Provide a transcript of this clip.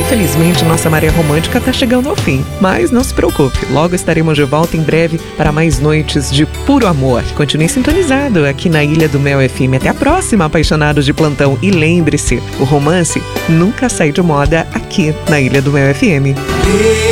infelizmente nossa maré romântica tá chegando ao fim. Mas não se preocupe, logo estaremos de volta em breve para mais noites de puro amor. Continue sintonizado aqui na Ilha do Mel FM. Até a próxima, apaixonados de plantão. E lembre-se, o romance nunca sai de moda aqui na Ilha do Mel FM.